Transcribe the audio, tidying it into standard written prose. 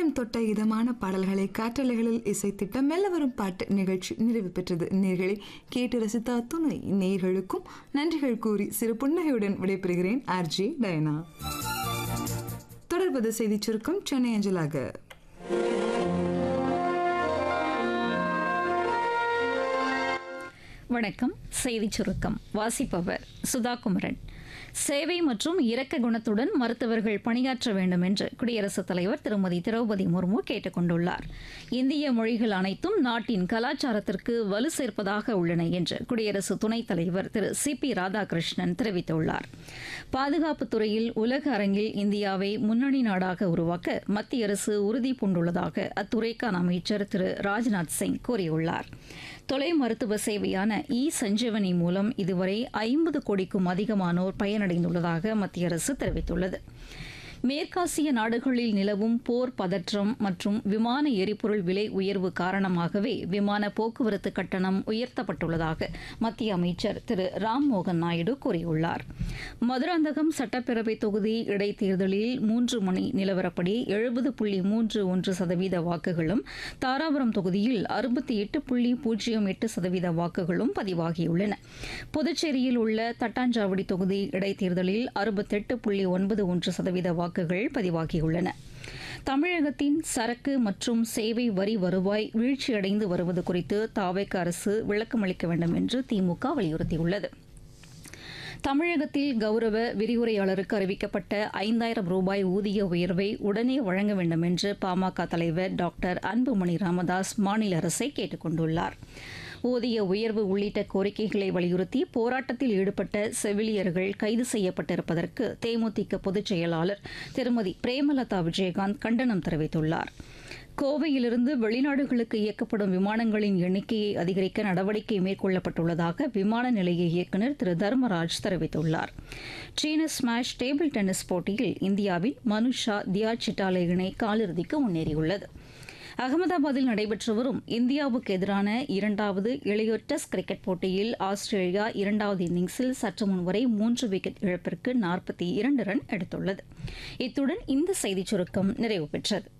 இதயம் தொட்ட இதமான பாடல்களை காற்றலைகளில் இசைத்திட்ட மெல்ல வரும் பாட்டு நிகழ்ச்சி நிறைவு பெற்றது. நேர்களை கேட்டு ரசித்த துணை நேர்களுக்கும் நன்றிகள் கூறி சிறு புன்னகையுடன் விடைபெறுகிறேன். RJ Diana. தொடர்பது செய்தி சுருக்கம் சென்னை அஞ்சலாக. வணக்கம். செய்திச் சுருக்கம் வாசிப்பவர் சுதாகுமரன். சேவை மற்றும் இரக்க குணத்துடன் மருத்துவர்கள் பணியாற்ற வேண்டும் என்று குடியரசுத் தலைவர் திருமதி திரௌபதி முர்மு கேட்டுக் கொண்டுள்ளார். இந்திய மொழிகள் அனைத்தும் நாட்டின் கலாச்சாரத்திற்கு வலு சேர்ப்பதாக உள்ளன என்று குடியரசு துணைத் தலைவர் திரு சி.பி. ராதாகிருஷ்ணன் தெரிவித்துள்ளார். பாதுகாப்புத் துறையில் உலக அரங்கில் இந்தியாவை முன்னணி நாடாக உருவாக்க மத்திய அரசு உறுதி பூண்டுள்ளதாக அத்துறைக்கான அமைச்சர் திரு ராஜ்நாத் சிங் கூறியுள்ளார். தொலை மருத்துவ சேவையான சஞ்சீவனி மூலம் இதுவரை 50 கோடிக்கும் அதிகமானோர் பயனடைந்துள்ளதாக மத்திய அரசு தெரிவித்துள்ளது. மேற்காசிய நாடுகளில் நிலவும் போர் பதற்றம் மற்றும் விமான எரிபொருள் விலை உயர்வு காரணமாகவே விமான போக்குவரத்து கட்டணம் உயர்த்தப்பட்டுள்ளதாக மத்திய அமைச்சர் திரு ராம்மோகன் நாயுடு கூறியுள்ளார். மதுராந்தகம் சட்டப்பேரவை தொகுதி இடைத்தேர்தலில் 3 மணி நிலவரப்படி 70.31% வாக்குகளும், தாராபுரம் தொகுதியில் 68.08% வாக்குகளும் பதிவாகியுள்ளன. புதுச்சேரியில் உள்ள தட்டாஞ்சாவடி தொகுதி இடைத்தேர்தலில் 68.91% வாக்குகள் பதிவாகியுள்ளன. தமிழகத்தின் சரக்கு மற்றும் சேவை வரி வருவாய் வீழ்ச்சியடைந்து வருவது குறித்து தாவேக அரசு விளக்கமளிக்க வேண்டும் என்று திமுக வலியுறுத்தியுள்ளது. தமிழகத்தில் கௌரவ விரிவுரையாளருக்கு அறிவிக்கப்பட்ட 5000 ரூபாய் ஊதிய உயர்வை உடனே வழங்க வேண்டும் என்று பாமக தலைவர் டாக்டர் அன்புமணி ராமதாஸ் மாநில அரசை கேட்டுக் கொண்டுள்ளார். ஊதிய உயர்வு உள்ளிட்ட கோரிக்கைகளை வலியுறுத்தி போராட்டத்தில் ஈடுபட்ட செவிலியர்கள் கைது செய்யப்பட்டிருப்பதற்கு தேமுதிக பொதுச் செயலாளர் திருமதி பிரேமலதா விஜயகாந்த் கண்டனம் தெரிவித்துள்ளார். கோவையிலிருந்து வெளிநாடுகளுக்கு இயக்கப்படும் விமானங்களின் எண்ணிக்கையை அதிகரிக்க நடவடிக்கை மேற்கொள்ளப்பட்டுள்ளதாக விமான நிலைய இயக்குநர் திரு தர்மராஜ் தெரிவித்துள்ளார். சீன ஸ்மாஷ் டேபிள் டென்னிஸ் போட்டியில் இந்தியாவின் மனுஷா தியா சிட்டாலே இணை காலிறுதிக்கு முன்னேறியுள்ளது. அகமதாபாத்தில் நடைபெற்று வரும் இந்தியாவுக்கு எதிரான 2வது இளையோர் டெஸ்ட் கிரிக்கெட் போட்டியில் ஆஸ்திரேலியா 2வது இன்னிங்ஸில் சற்று முன்வரை 3 விக்கெட் இழப்பிற்கு 42 ரன் எடுத்துள்ளது. இத்துடன் இந்த செய்திச் சுருக்கம் நிறைவு பெற்றது.